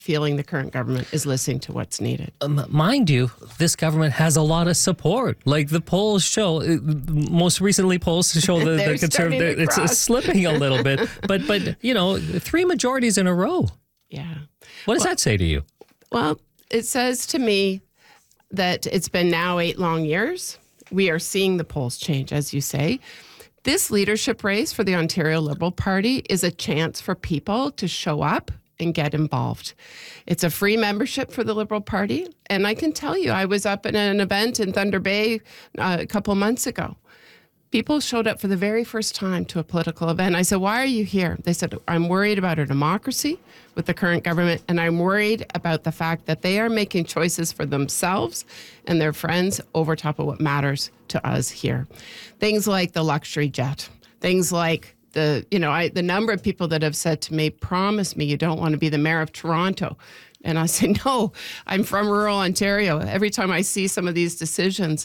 feeling the current government is listening to what's needed. Mind you, this government has a lot of support. Like the polls show, most recently polls show the conservative, it's slipping a little bit. But 3 majorities in a row. Yeah. What does that say to you? Well, it says to me that it's been now 8 long years. We are seeing the polls change, as you say. This leadership race for the Ontario Liberal Party is a chance for people to show up and get involved. It's a free membership for the Liberal Party. And I can tell you, I was up at an event in Thunder Bay a couple months ago. People showed up for the very first time to a political event. I said, why are you here? They said, I'm worried about our democracy with the current government, and I'm worried about the fact that they are making choices for themselves and their friends over top of what matters to us here. Things like the luxury jet, things like the number of people that have said to me, promise me you don't want to be the mayor of Toronto. And I say, no, I'm from rural Ontario. Every time I see some of these decisions,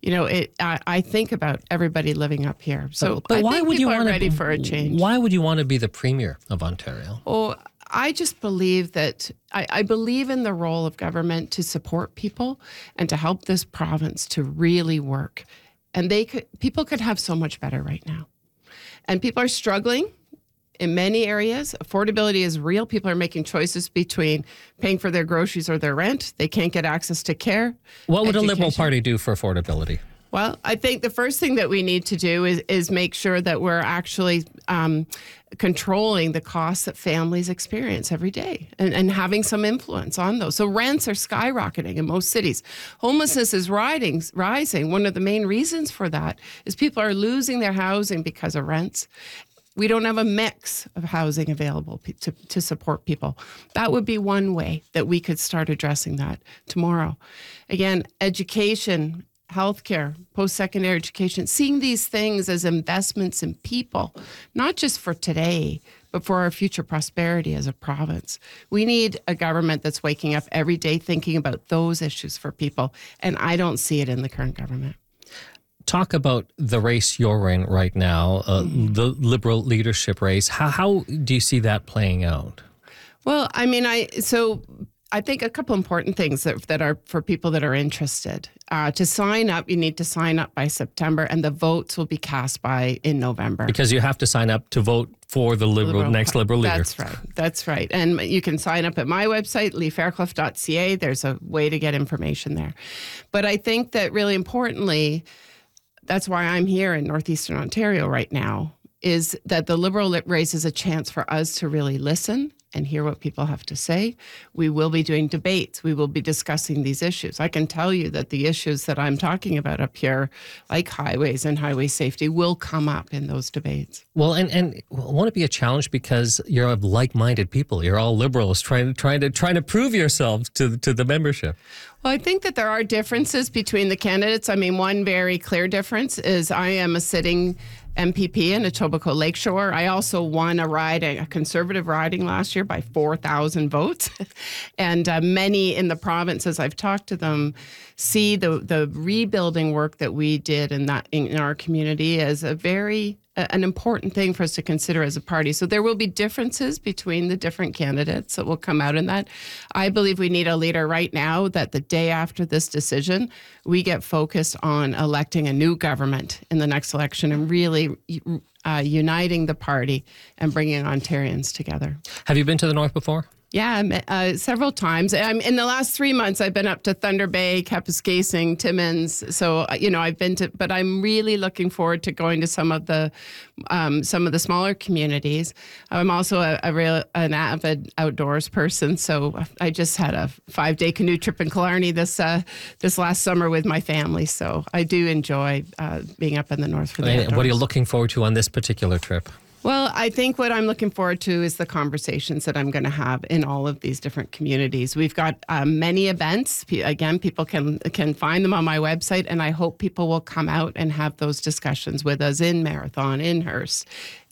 I think about everybody living up here. So but why think would you want ready for a change. Why would you want to be the premier of Ontario? Oh, I just believe that I believe in the role of government to support people and to help this province to really work. And people could have so much better right now. And people are struggling in many areas. Affordability is real. People are making choices between paying for their groceries or their rent. They can't get access to care. What would a Liberal Party do for affordability? Well, I think the first thing that we need to do is make sure that we're actually controlling the costs that families experience every day and having some influence on those. So rents are skyrocketing in most cities. Homelessness is rising. One of the main reasons for that is people are losing their housing because of rents. We don't have a mix of housing available to support people. That would be one way that we could start addressing that tomorrow. Again, education, healthcare, post-secondary education, seeing these things as investments in people, not just for today, but for our future prosperity as a province. We need a government that's waking up every day thinking about those issues for people, and I don't see it in the current government. Talk about the race you're in right now, the Liberal leadership race. How do you see that playing out? Well, I mean, I think a couple important things that are for people that are interested. To sign up, you need to sign up by September, and the votes will be cast in November. Because you have to sign up to vote for the next Liberal leader. That's right. And you can sign up at my website, leefairclough.ca. There's a way to get information there. But I think that really importantly, that's why I'm here in Northeastern Ontario right now, is that the Liberal race is a chance for us to really listen and hear what people have to say. We will be doing debates. We will be discussing these issues. I can tell you that the issues that I'm talking about up here, like highways and highway safety, will come up in those debates. Well, and won't it be a challenge because you're like-minded people? You're all Liberals trying to prove yourselves to the membership. Well, I think that there are differences between the candidates. I mean, one very clear difference is I am a sitting MPP in Etobicoke Lakeshore. I also won a conservative riding last year by 4,000 votes. And many in the province, as I've talked to them, see the rebuilding work that we did in our community as an important thing for us to consider as a party. So there will be differences between the different candidates that will come out in that. I believe we need a leader right now that the day after this decision, we get focused on electing a new government in the next election and really uniting the party and bringing Ontarians together. Have you been to the North before? Yeah, several times. In the last 3 months, I've been up to Thunder Bay, Kapuskasing, Timmins. So, I've been to, but I'm really looking forward to going to some of the smaller communities. I'm also an avid outdoors person. So I just had a 5-day canoe trip in Killarney this last summer with my family. So I do enjoy being up in the north for the outdoors. What are you looking forward to on this particular trip? Well, I think what I'm looking forward to is the conversations that I'm going to have in all of these different communities. We've got many events. Again, people can find them on my website, and I hope people will come out and have those discussions with us in Marathon, in Hearst,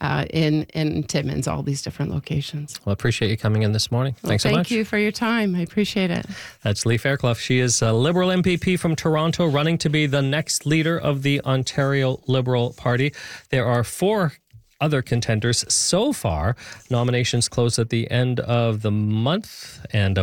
in Timmins, all these different locations. Well, I appreciate you coming in this morning. Thanks so much. Thank you for your time. I appreciate it. That's Lee Fairclough. She is a Liberal MPP from Toronto, running to be the next leader of the Ontario Liberal Party. There are 4 other contenders so far. Nominations close at the end of the month, and